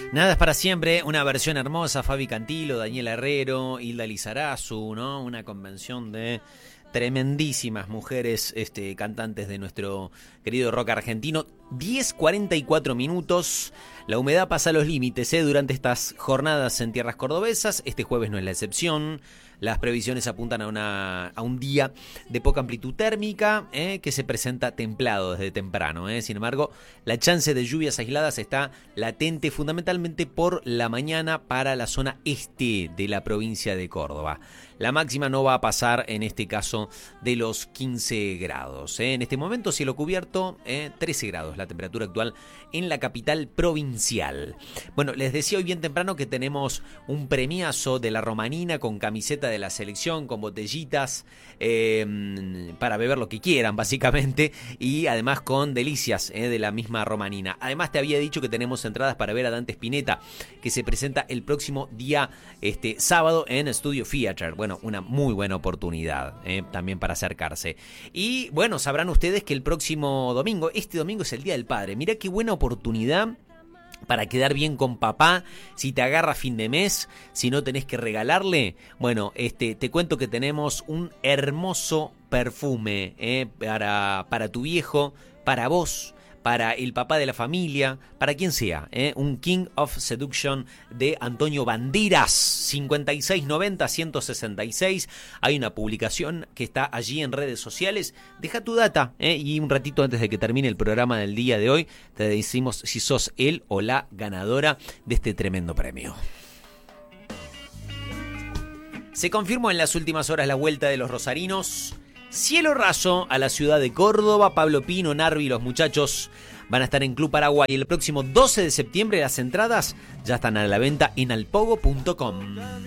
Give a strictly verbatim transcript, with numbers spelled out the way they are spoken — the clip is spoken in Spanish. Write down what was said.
Nada es para siempre, una versión hermosa, Fabi Cantilo, Daniela Herrero, Hilda Lizarazu, ¿no? Una convención de tremendísimas mujeres este, cantantes de nuestro querido rock argentino. diez cuarenta y cuatro minutos, la humedad pasa los límites ¿eh? durante estas jornadas en tierras cordobesas. Este jueves no es la excepción. Las previsiones apuntan a, una, a un día de poca amplitud térmica ¿eh? que se presenta templado desde temprano. ¿eh? Sin embargo, la chance de lluvias aisladas está latente fundamentalmente por la mañana para la zona este de la provincia de Córdoba. La máxima no va a pasar en este caso de los quince grados. ¿eh? En este momento cielo cubierto, ¿eh? trece grados la temperatura actual en la capital provincial. Bueno, les decía hoy bien temprano que tenemos un premiazo de la Romanina con camiseta de la selección, con botellitas eh, para beber lo que quieran básicamente, y además con delicias eh, de la misma Romanina. Además te había dicho que tenemos entradas para ver a Dante Spinetta, que se presenta el próximo día este sábado en Studio Theater. Bueno, una muy buena oportunidad eh, también para acercarse. Y bueno, sabrán ustedes que el próximo domingo, este domingo es el Día del Padre. Mirá qué buena oportunidad para quedar bien con papá, si te agarra fin de mes, si no tenés que regalarle. Bueno, este, te cuento que tenemos un hermoso perfume eh, para, para tu viejo, para vos, para el papá de la familia, para quien sea, ¿eh? Un King of Seduction de Antonio Banderas, cincuenta y seis noventa, ciento sesenta y seis. Hay una publicación que está allí en redes sociales. Deja tu data, ¿eh? Y un ratito antes de que termine el programa del día de hoy, te decimos si sos el o la ganadora de este tremendo premio. Se confirmó en las últimas horas la vuelta de los rosarinos. Cielo raso a la ciudad de Córdoba. Pablo Pino, Narvi y los muchachos van a estar en Club Paraguay el próximo doce de septiembre. Las entradas ya están a la venta en alpogo punto com.